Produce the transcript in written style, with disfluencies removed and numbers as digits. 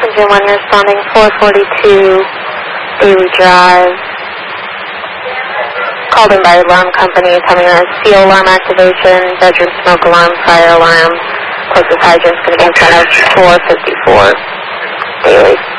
Engine 1 responding 442 Daily Drive. Called in by alarm company, telling us seal alarm activation, bedroom smoke alarm, fire alarm. Closest hydrant's going to be in front of 454 Daily.